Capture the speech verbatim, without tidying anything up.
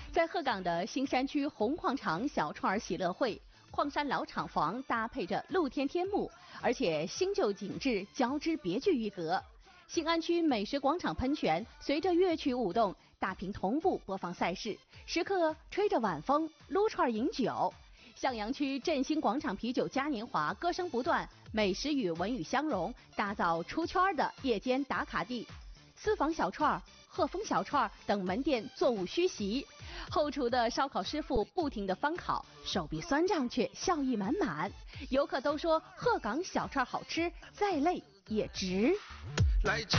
在鹤岗的新山区红矿场小串儿喜乐汇，矿山老厂房搭配着露天天幕，而且新旧景致交织，别具一格。新安区美食广场喷泉随着乐曲舞动，大屏同步播放赛事，时刻吹着晚风，撸串饮酒。向阳区振兴广场啤酒嘉年华歌声不断，美食与文娱相融，打造出圈的夜间打卡地。私房小串、鹤峰小串等门店座无虚席，后厨的烧烤师傅不停地翻烤，手臂酸胀却笑意满满。游客都说鹤岗小串好吃，再累也值。 来吃